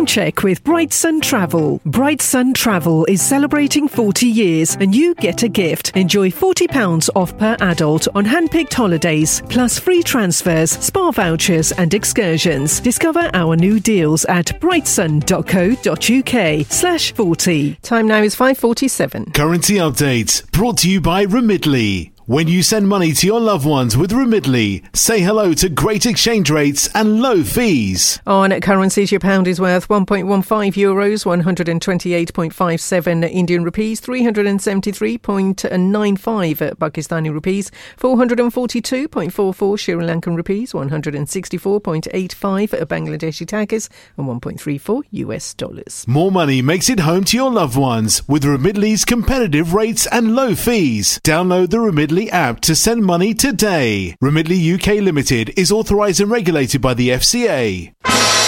Time check with Bright Sun Travel. Bright Sun Travel is celebrating 40 years and you get a gift. Enjoy £40 off per adult on hand-picked holidays, plus free transfers, spa vouchers and excursions. Discover our new deals at brightsun.co.uk/40. Time now is 5:47. Currency update brought to you by Remitly. When you send money to your loved ones with Remitly, say hello to great exchange rates and low fees. On currencies, your pound is worth €1.15, 128.57 Indian rupees, 373.95 Pakistani rupees, 442.44 Sri Lankan rupees, 164.85 Bangladeshi takas, and 1.34 US dollars. More money makes it home to your loved ones with Remitly's competitive rates and low fees. Download the Remitly app to send money today. Remitly UK Limited is authorised and regulated by the FCA.